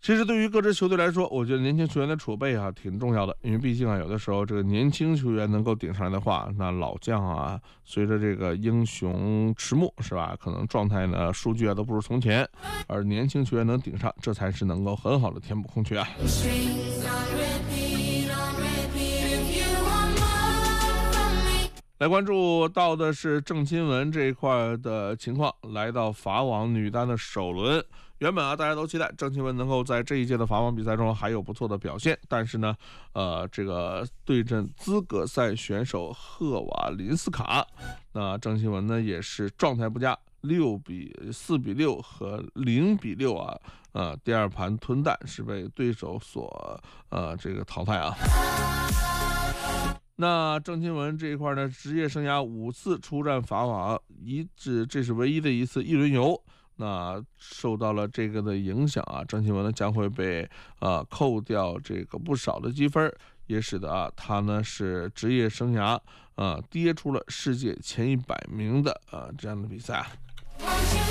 其实对于各支球队来说，我觉得年轻球员的储备啊挺重要的，因为毕竟啊有的时候这个年轻球员能够顶上来的话，那老将啊随着这个英雄迟暮是吧，可能状态呢数据啊都不如从前，而年轻球员能顶上，这才是能够很好的填补空缺啊。来关注到的是郑钦文这一块的情况，来到法网女单的首轮。原本啊，大家都期待郑钦文能够在这一届的法网比赛中还有不错的表现，但是呢，这个对阵资格赛选手赫瓦林斯卡，那郑钦文呢也是状态不佳，4-6和0-6啊，第二盘吞蛋是被对手所这个淘汰啊。那郑钦文这一块呢，职业生涯5次出战法网，这是唯一的一次一轮游。那受到了这个的影响啊，郑钦文呢将会被扣掉这个不少的积分，也使得啊他呢是职业生涯跌出了世界前100名的这样的比赛啊。